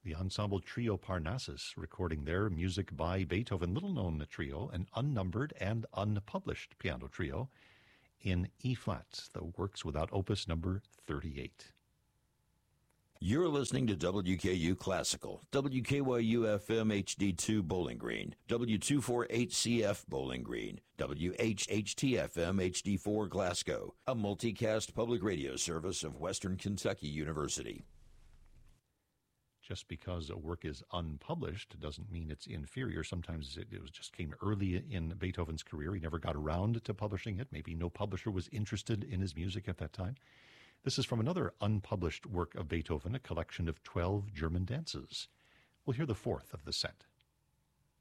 the ensemble trio Parnassus recording their music by Beethoven, little-known trio, an unnumbered and unpublished piano trio in E-flat, the works without opus number 38. You're listening to WKU Classical, WKYU-FM HD2 Bowling Green, W248CF Bowling Green, WHHT-FM HD4 Glasgow, a multicast public radio service of Western Kentucky University. Just because a work is unpublished doesn't mean it's inferior. Sometimes it just came early in Beethoven's career. He never got around to publishing it. Maybe no publisher was interested in his music at that time. This is from another unpublished work of Beethoven, a collection of 12 German dances. We'll hear the fourth of the set.